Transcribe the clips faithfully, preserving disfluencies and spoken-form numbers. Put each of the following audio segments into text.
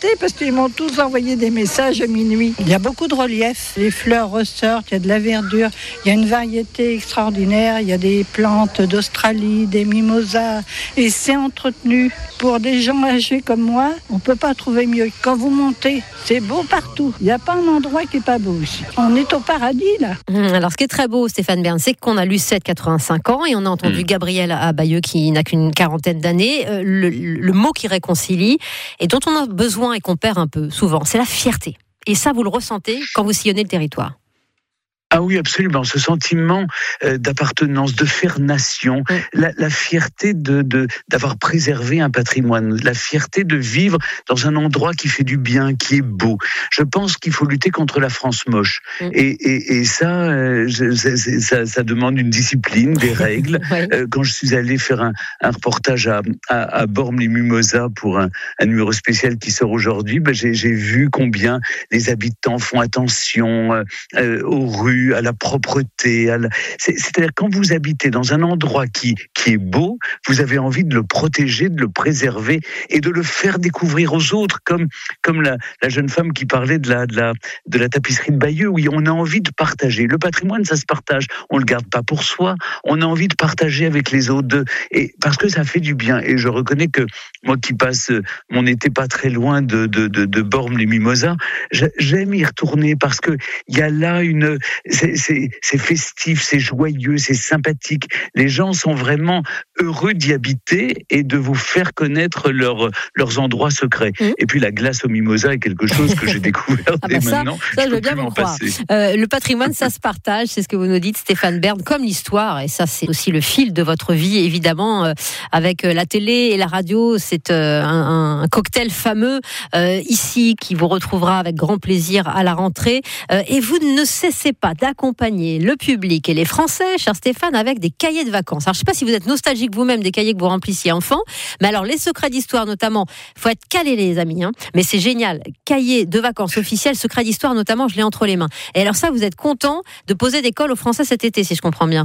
arrêté parce qu'ils m'ont tous envoyé des messages à minuit. Il y a beaucoup de relief, les fleurs ressortent, il y a de la verdure, il y a une variété extraordinaire, il y a des plantes d'Australie, des mimosas, et c'est entretenu. Pour des gens âgés comme moi, on ne peut pas trouver mieux. Quand vous montez, c'est beau partout. Il n'y a pas un endroit qui n'est pas beau ici. On est au paradis, là. Alors, ce qui est très beau, Stéphane Bern, c'est qu'on a Lucette, quatre-vingt-cinq ans, et on a entendu mmh. Gabriel à Bayeux, qui n'a qu'une quarantaine d'années. Euh, le, le mot qui réconcilie, et dont on a besoin et qu'on perd un peu souvent, c'est la fierté. Et ça, vous le ressentez quand vous sillonnez le territoire. Ah oui, absolument. Ce sentiment euh, d'appartenance, de faire nation, mmh. la, la fierté de, de d'avoir préservé un patrimoine, la fierté de vivre dans un endroit qui fait du bien, qui est beau. Je pense qu'il faut lutter contre la France moche. Mmh. Et, et, et ça, euh, je, c'est, c'est, ça, ça demande une discipline, des règles. oui. euh, quand je suis allé faire un, un reportage à, à, à Bormes-les-Mimosas pour un, un numéro spécial qui sort aujourd'hui, ben j'ai, j'ai vu combien les habitants font attention euh, euh, aux rues, à la propreté. À la... C'est, c'est-à-dire quand vous habitez dans un endroit qui, qui est beau, vous avez envie de le protéger, de le préserver et de le faire découvrir aux autres, comme, comme la, la jeune femme qui parlait de la, de, la, de la tapisserie de Bayeux. Oui, on a envie de partager. Le patrimoine, ça se partage. On le garde pas pour soi. On a envie de partager avec les autres. Et parce que ça fait du bien. Et je reconnais que moi qui passe mon été pas très loin de, de, de, de Bormes-les-Mimosas, j'aime y retourner parce que il y a là une... C'est, c'est, c'est festif, c'est joyeux, c'est sympathique. Les gens sont vraiment heureux d'y habiter et de vous faire connaître leur, leurs endroits secrets. Mmh. Et puis la glace au mimosa est quelque chose que j'ai découvert ah dès bah ça, maintenant. Ça, je, je veux bien vous croire. Euh, le patrimoine, ça se partage, c'est ce que vous nous dites, Stéphane Bern, comme l'histoire. Et ça, c'est aussi le fil de votre vie, évidemment. Euh, avec la télé et la radio, c'est euh, un, un cocktail fameux euh, ici qui vous retrouvera avec grand plaisir à la rentrée. Euh, et vous ne cessez pas d'accompagner le public et les Français, cher Stéphane, avec des cahiers de vacances. Alors, je ne sais pas si vous êtes nostalgique vous-même des cahiers que vous remplissiez enfant, mais alors les secrets d'histoire notamment, il faut être calé les amis, hein, mais c'est génial. Cahiers de vacances officiels, secrets d'histoire notamment, je l'ai entre les mains. Et alors ça, vous êtes content de poser des cols aux Français cet été, si je comprends bien.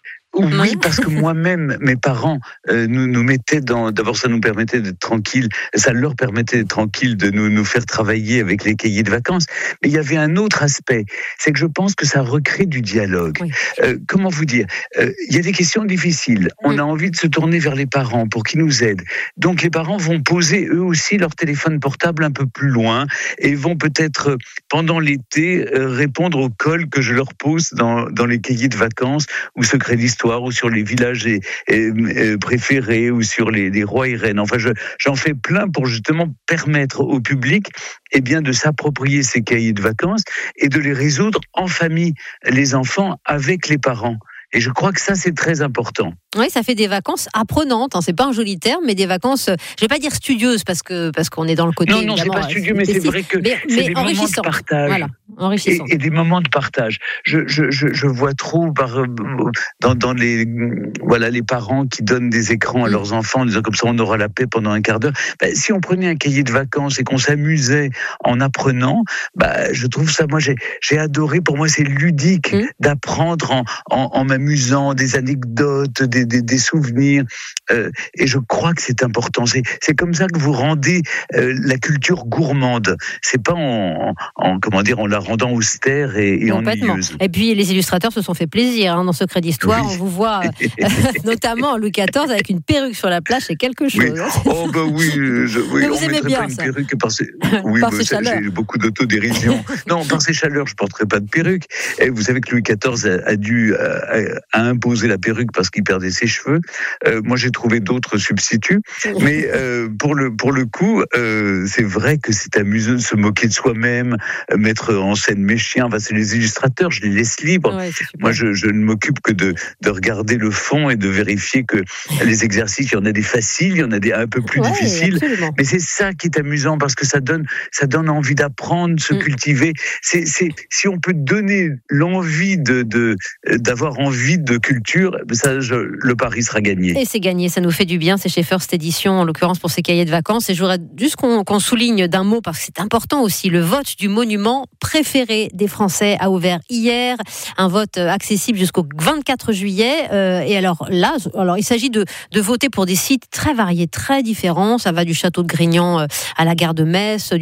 Oui, parce que moi-même, mes parents euh, nous, nous mettaient dans... D'abord, ça nous permettait d'être tranquilles, ça leur permettait d'être tranquilles, de nous, nous faire travailler avec les cahiers de vacances. Mais il y avait un autre aspect, c'est que je pense que ça recrée du dialogue. Oui. Euh, comment vous dire euh, il y a des questions difficiles. On oui. a envie de se tourner vers les parents pour qu'ils nous aident. Donc, les parents vont poser eux aussi leur téléphone portable un peu plus loin et vont peut-être, pendant l'été, euh, répondre aux cols que je leur pose dans, dans les cahiers de vacances ou secrets d'histoire, ou sur les villages et, et, et préférés, ou sur les, les rois et reines. Enfin, je, j'en fais plein pour justement permettre au public eh bien, de s'approprier ces cahiers de vacances et de les résoudre en famille, les enfants avec les parents. Et je crois que ça, c'est très important. Oui, ça fait des vacances apprenantes. Hein. C'est pas un joli terme, mais des vacances, je vais pas dire studieuses, parce que parce qu'on est dans le côté. Non, non, c'est pas studieux, mais c'est vrai que mais, c'est mais des moments de partage. Voilà, enrichissant. Et, et des moments de partage. Je, je, je, je vois trop par, dans, dans les, voilà, les parents qui donnent des écrans à leurs mmh. enfants en disant comme ça on aura la paix pendant un quart d'heure. Bah, si on prenait un cahier de vacances et qu'on s'amusait en apprenant, bah, je trouve ça, moi j'ai, j'ai adoré. Pour moi, c'est ludique mmh. d'apprendre en, en, en m'amusant, des anecdotes, des Des, des souvenirs, euh, et je crois que c'est important. C'est, c'est comme ça que vous rendez euh, la culture gourmande. C'est pas en, en comment dire, en la rendant austère et, et ennuyeuse. Et puis les illustrateurs se sont fait plaisir hein, dans Secret d'Histoire. Oui. On vous voit euh, notamment Louis quatorze avec une perruque sur la plage, c'est quelque chose. Oui. Oh bah oui, je, oui mais vous on aimez mettrait bien pas ça. Une perruque par ses, oui, par bah, ses ça, chaleurs. J'ai beaucoup d'autodérision. Non, par ses chaleurs, je porterai pas de perruque. Et vous savez que Louis quatorze a, a dû a, a imposé la perruque parce qu'il perdait ses cheveux. Euh, moi, j'ai trouvé d'autres substituts, mais euh, pour le pour le coup, euh, c'est vrai que c'est amusant de se moquer de soi-même, euh, mettre en scène mes chiens. Enfin, c'est les illustrateurs, je les laisse libres. Ouais, moi, je, je ne m'occupe que de de regarder le fond et de vérifier que les exercices, il y en a des faciles, il y en a des un peu plus ouais, difficiles. Absolument. Mais c'est ça qui est amusant parce que ça donne ça donne envie d'apprendre, de se mm. cultiver. C'est c'est si on peut donner l'envie de de d'avoir envie de culture, ça, je, le pari sera gagné. Et c'est gagné, ça nous fait du bien, c'est chez First Edition, en l'occurrence pour ces cahiers de vacances. Et je voudrais juste qu'on, qu'on souligne d'un mot, parce que c'est important aussi, le vote du monument préféré des Français a ouvert hier, un vote accessible jusqu'au vingt-quatre juillet. Euh, et alors là, alors il s'agit de, de voter pour des sites très variés, très différents. Ça va du château de Grignan à la gare de Metz,